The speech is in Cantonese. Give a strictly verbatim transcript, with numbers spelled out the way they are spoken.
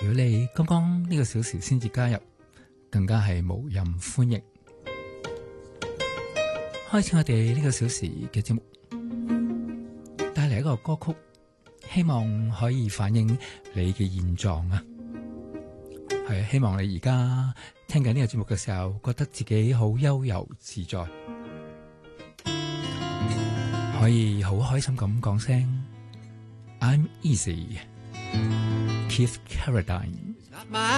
如果你剛剛呢個小時先至加入，更加係無任歡迎。開始我哋呢個小時嘅節目，帶嚟一個歌曲，希望可以反映你嘅現狀啊！係希望你而家聽緊呢個節目嘅時候，覺得自己好悠遊自在，可以好開心咁講聲 I'm easy。Keith Carradine。